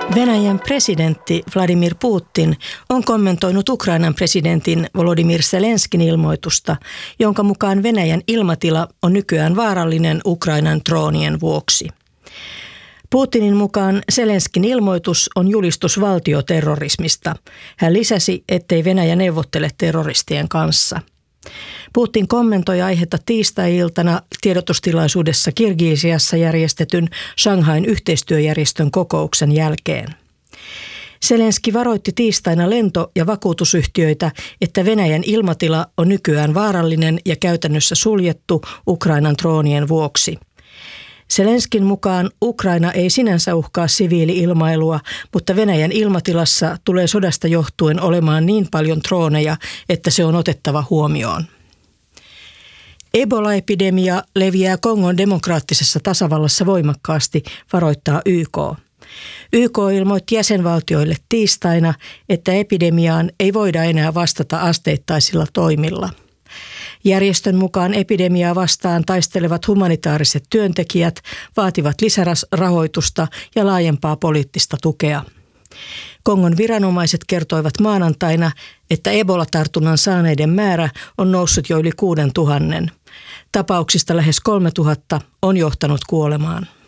Venäjän presidentti Vladimir Putin on kommentoinut Ukrainan presidentin Volodymyr Zelenskin ilmoitusta, jonka mukaan Venäjän ilmatila on nykyään vaarallinen Ukrainan droonien vuoksi. Putinin mukaan Zelenskin ilmoitus on julistus valtioterrorismista. Hän lisäsi, ettei Venäjä neuvottele terroristien kanssa. Putin kommentoi aihetta tiistai-iltana tiedotustilaisuudessa Kirgisiassa järjestetyn Shanghain yhteistyöjärjestön kokouksen jälkeen. Zelenski varoitti tiistaina lento- ja vakuutusyhtiöitä, että Venäjän ilmatila on nykyään vaarallinen ja käytännössä suljettu Ukrainan droonien vuoksi. Zelenskin mukaan Ukraina ei sinänsä uhkaa siviili-ilmailua, mutta Venäjän ilmatilassa tulee sodasta johtuen olemaan niin paljon drooneja, että se on otettava huomioon. Ebola-epidemia leviää Kongon demokraattisessa tasavallassa voimakkaasti, varoittaa YK. YK ilmoitti jäsenvaltioille tiistaina, että epidemiaan ei voida enää vastata asteittaisilla toimilla. Järjestön mukaan epidemiaa vastaan taistelevat humanitaariset työntekijät vaativat lisärahoitusta ja laajempaa poliittista tukea. Kongon viranomaiset kertoivat maanantaina, että Ebola-tartunnan saaneiden määrä on noussut jo yli 6 000. Tapauksista lähes 3 000 on johtanut kuolemaan.